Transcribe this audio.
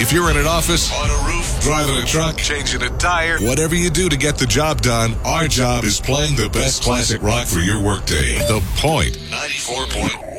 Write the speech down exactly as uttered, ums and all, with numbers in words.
If you're in an office, on a roof, driving a truck, changing a tire, whatever you do to get the job done, our job is playing the best classic rock for your workday. The Point ninety-four point one.